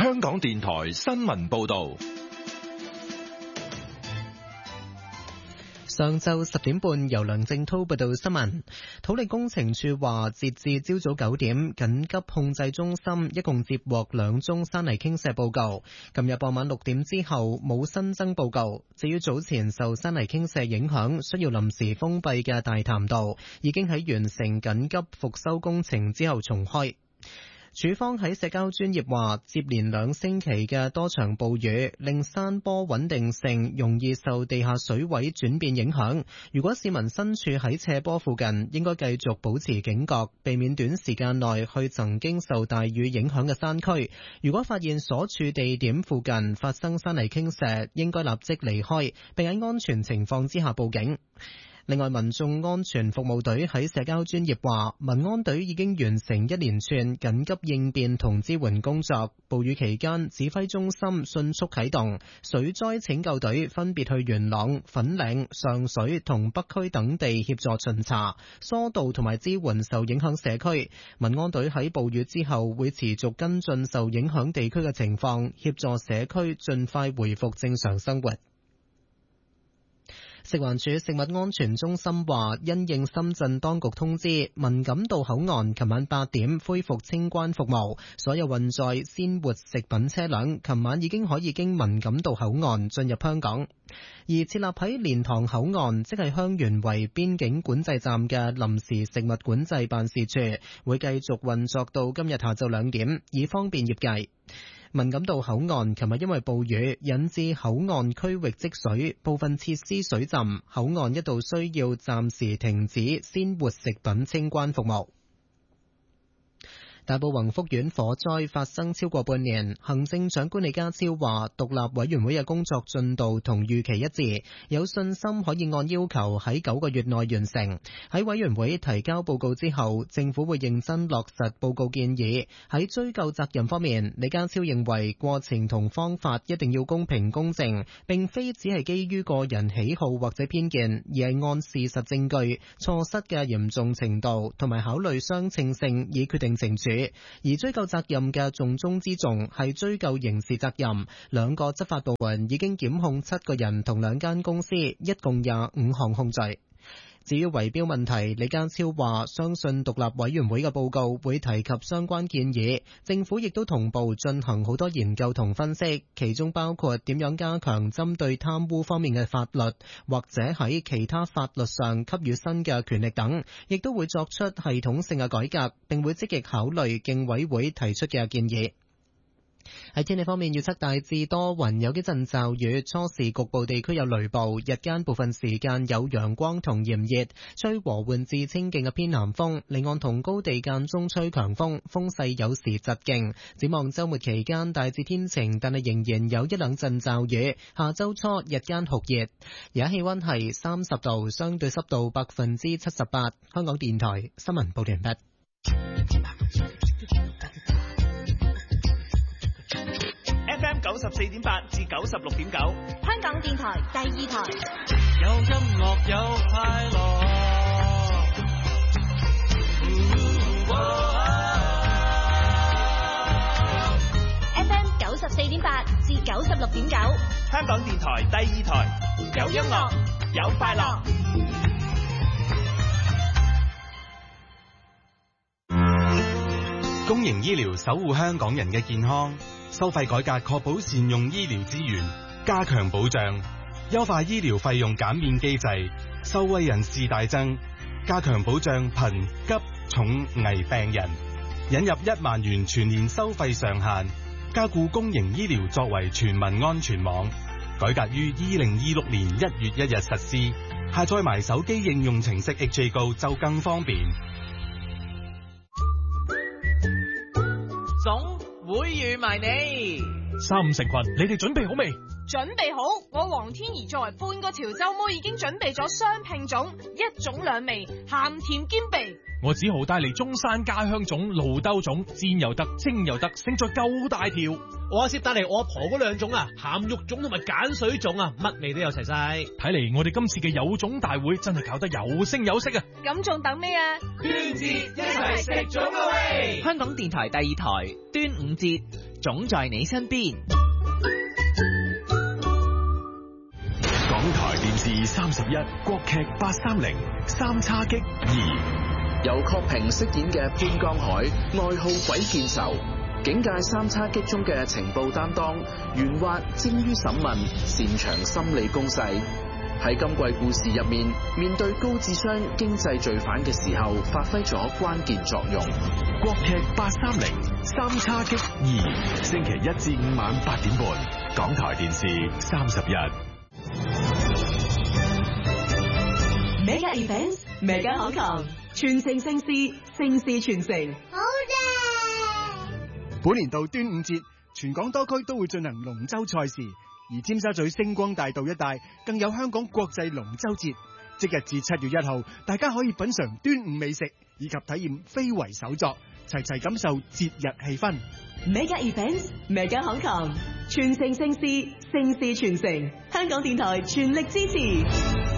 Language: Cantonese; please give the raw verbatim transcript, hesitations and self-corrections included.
香港電台新聞報道。 上晝十點半，由梁正濤報道新聞。土力工程處話，截至朝早九點，緊急控制中心一共接獲兩宗山泥傾瀉報告。琴日傍晚六點之後冇新增報告。至於早前受山泥傾瀉影響需要臨時封閉嘅大潭道，已經喺完成緊急復修工程之後重開。署方喺社交專頁話，接連兩星期嘅多場暴雨令山坡穩定性容易受地下水位轉變影響。如果市民身處喺斜坡附近，應該繼續保持警覺，避免短時間內去曾經受大雨影響嘅山區。如果發現所處地點附近發生山泥傾瀉，應該立即離開，並喺安全情況之下報警。另外，民眾安全服務隊喺社交專頁話，民安隊已經完成一連串緊急應變同支援工作。暴雨期間，指揮中心迅速啟動，水災拯救隊分別去元朗、粉嶺、上水同北區等地協助巡查、疏導同埋支援受影響社區。民安隊喺暴雨之後會持續跟進受影響地區嘅情況，協助社區盡快回復正常生活。食環署食物安全中心話，因應深圳當局通知，文錦渡口岸琴晚八點恢復清關服務，所有運載鮮活食品車輛琴晚已經可以經文錦渡口岸進入香港。而設立喺蓮塘口岸，即係香園圍邊境管制站嘅臨時食物管制辦事處，會繼續運作到今日下晝兩點，以方便業界。文錦渡口岸琴日因為暴雨引致口岸區域積水，部分設施水浸，口岸一度需要暫時停止鮮活食品清關服務。大埔宏福苑火災發生超過半年，行政長官李家超話，獨立委員會嘅工作進度同預期一致，有信心可以按要求喺九個月內完成。喺委員會提交報告之後，政府會認真落實報告建議。喺追究責任方面，李家超認為過程同方法一定要公平公正，並非只係基於個人喜好或者偏見，而係按事實證據、錯失嘅嚴重程度同埋考慮相稱性以決定懲處。而追究責任嘅重中之重係追究刑事責任，兩個執法部門已經檢控七個人同兩間公司，一共廿五項控罪。至於圍標問題，李家超話相信獨立委員會嘅報告會提及相關建議，政府亦都同步進行好多研究同分析，其中包括點樣加強針對貪污方面嘅法律，或者喺其他法律上給予新嘅權力等，亦都會作出系統性嘅改革，並會積極考慮競委會提出嘅建議。喺天氣方面，預測大致多雲，有幾陣驟雨，初時局部地區有雷暴，日間部分時間有陽光同炎熱，吹和緩至清勁嘅偏南風，離岸同高地間中吹強風，風勢有時疾勁。展望週末期間大致天晴，但係仍然有一兩陣驟雨。下週初日間酷熱，而家氣溫係三十度，相對濕度百分之七十八。香港電台新聞報完畢。 F M 九十四點八至九十六點九， 香港電台第二台。 有音樂有快樂。 F M 九十四點八至九十六點九， 香港電台第二台。有音樂，有快樂。 公營醫療守護香港人嘅健康。收費改革確保善用醫療資源，加強保障，優化醫療費用減免機制，受惠人士大增，加強保障貧急重危病人，引入一萬元全年收費上限，加固公營醫療作為全民安全網。改革於二零二六年一月一日實施，下載埋手機應用程式 H A Go 就更方便。 總會預埋你。 三五成群，你哋準備好未？ 準備好，我黃天怡作為半個潮州妹已經準備咗雙拼種，一種兩味，鹹甜兼備。 我只好帶嚟中山家鄉種、露兜種，煎又得，蒸又得，勝在夠大條。 我阿攝帶嚟我阿婆嗰兩種啊，鹹肉種同埋鹼水種啊，乜味都有齊晒。 睇嚟我哋今次嘅有種大會真係搞得有聲有色啊！ 咁仲等咩啊？ 端午節一齊食粽啊喂！ 香港電台第二台端午節，粽在你身邊。 港台電視三十一國劇八三零三叉戟二， 由郝平飾演嘅潘江海，愛好鬼見愁，警界三叉戟中嘅情報擔當，圓滑精於審問，擅長心理攻勢。喺今季故事入面，面對高智商經濟罪犯嘅時候，發揮咗關鍵作用。 國劇八三零三叉戟二，星期一至五晚八點半，港台電視三十一。 Mega Events Mega Hong Kong，傳承盛事，盛事傳承。 好嘅！ 本年度端午節，全港多區都會進行龍舟賽事，而尖沙咀星光大道一帶更有香港國際龍舟節。即日至七月一號，大家可以品嘗端午美食，以及體驗非遺手作，齊齊感受節日氣氛。 Mega Events Mega Hong Kong，傳承盛事，盛事傳承。香港電台全力支持。